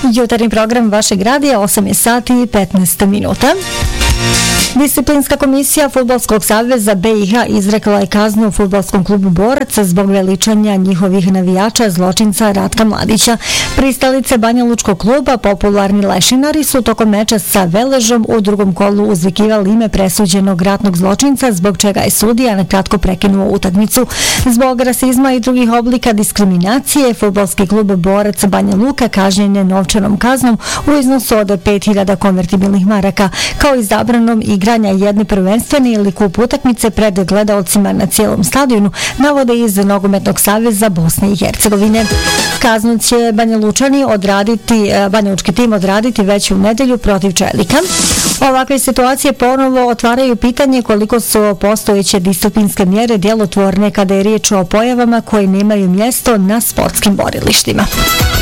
Jutarnji program vašeg radija 8 je sati i 15 minuta. Disciplinska komisija Fudbalskog saveza BiH izrekla je kaznu Fudbalskom klubu Borac zbog veličanja njihovih navijača zločinca Ratka Mladića. Pristalice Banja Lučkog kluba, popularni lešinari, su tokom meča sa Veležom u drugom kolu uzvikivali ime presuđenog ratnog zločinca, zbog čega je sudija nakratko prekinuo utakmicu. Zbog rasizma i drugih oblika diskriminacije, Fudbalski klub Borac Banja Luka kažnjen je novčanom kaznom u iznosu od 5000 konvertibilnih maraka, kao i zabranom igranja jedne prvenstvene ili kup utakmice pred gledaocima na cijelom stadionu, navode iz Nogometnog saveza Bosne i Hercegovine. Kaznu će banjalučki tim odraditi već u nedelju protiv Čelika. Ovakve situacije ponovo otvaraju pitanje koliko su postojeće disciplinske mjere djelotvorne kada je riječ o pojavama koje nemaju mjesto na sportskim borilištima.